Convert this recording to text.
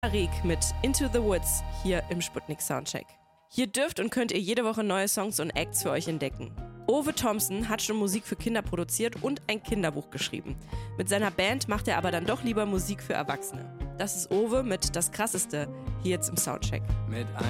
Tariq mit Into the Woods hier im Sputnik Soundcheck. Hier dürft und könnt ihr jede Woche neue Songs und Acts für euch entdecken. Ove Thompson hat schon Musik für Kinder produziert und ein Kinderbuch geschrieben. Mit seiner Band macht er aber dann doch lieber Musik für Erwachsene. Das ist Ove mit Das Krasseste hier jetzt im Soundcheck. Mit